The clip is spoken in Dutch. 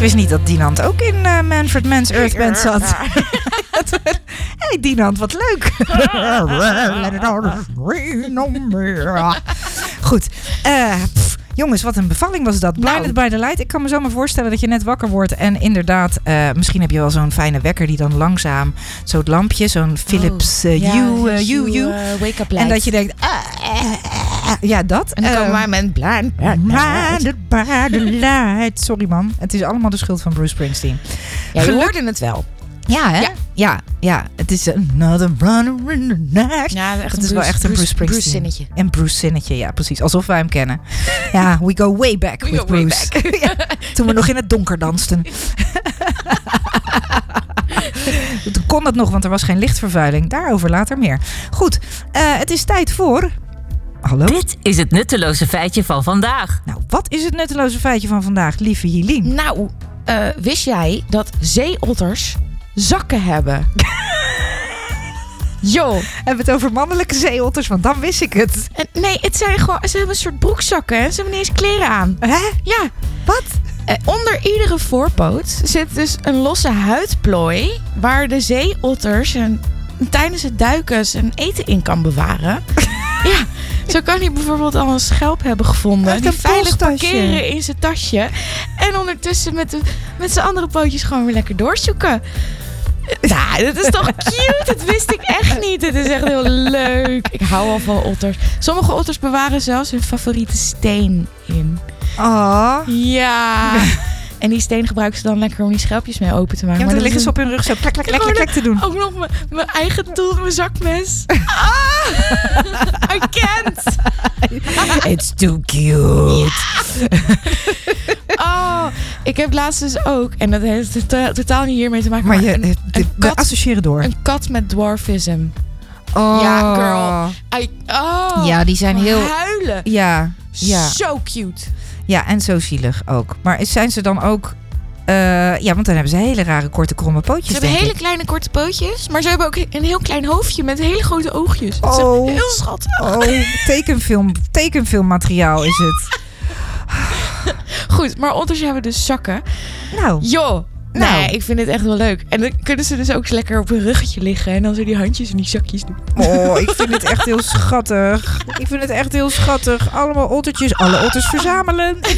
wist niet dat Dinant ook in Manfred Mann's Earth Band zat. Hey Dinant, wat leuk. Goed. Jongens, wat een bevalling was dat. Blinded by the Light. Ik kan me zomaar voorstellen dat je net wakker wordt. En inderdaad, misschien heb je wel zo'n fijne wekker die dan langzaam... Zo'n lampje, zo'n Philips Hue. Wake up light. En dat je denkt... ja, dat. En dan komen wij met Blinded by the Light. Sorry man. Het is allemaal de schuld van Bruce Springsteen. Ja, je hoorde het wel. Ja, hè? Ja. Het is another runner in the night. Ja, het is wel echt een Bruce Springsteen. Bruce zinnetje. En Bruce zinnetje, ja, precies. Alsof wij hem kennen. Ja, we go way back with Bruce. Ja, toen we nog in het donker dansten. Toen kon dat nog, want er was geen lichtvervuiling. Daarover later meer. Goed, het is tijd voor... Hallo? Dit is het nutteloze feitje van vandaag. Nou, wat is het nutteloze feitje van vandaag, lieve Jelien? Nou, wist jij dat zeeotters zakken hebben? Jo. Hebben we het over mannelijke zeeotters? Want dan wist ik het. Nee, het zijn gewoon... Ze hebben een soort broekzakken. Hè? Ze hebben niet eens kleren aan. Hè? Ja. Wat? Onder iedere voorpoot zit dus een losse huidplooi... waar de zeeotters tijdens het duiken zijn eten in kan bewaren. Ja, zo kan hij bijvoorbeeld al een schelp hebben gevonden. Die veilig parkeren in zijn tasje. En ondertussen met zijn andere pootjes gewoon weer lekker doorzoeken. Nou, dat is toch cute? Dat wist ik echt niet. Het is echt heel leuk. Ik hou al van otters. Sommige otters bewaren zelfs hun favoriete steen in. Oh. Ja. En die steen gebruiken ze dan lekker om die schelpjes mee open te maken. Ja, maar dan liggen ze op hun rug zo klek te doen. Ook nog mijn eigen tool, mijn zakmes. I can't. It's too cute. Ja. Ik heb laatst dus ook, en dat heeft totaal niet hiermee te maken. Maar we associëren door. Een kat met dwarfism. Oh. Ja, girl. Ja, die zijn heel... Huilen. Ja. Zo cute. Ja, en zo zielig ook. Maar zijn ze dan ook... ja, want dan hebben ze hele rare korte kromme pootjes. Ze hebben hele kleine korte pootjes. Maar ze hebben ook een heel klein hoofdje met hele grote oogjes. Dat is heel schattig. Tekenfilmmateriaal is het. Goed, maar otters hebben dus zakken. Nou. Joh. Nee, ik vind het echt wel leuk. En dan kunnen ze dus ook lekker op hun ruggetje liggen. En dan zo die handjes en die zakjes doen. Oh, ik vind het echt heel schattig. Allemaal ottertjes. Alle otters verzamelen.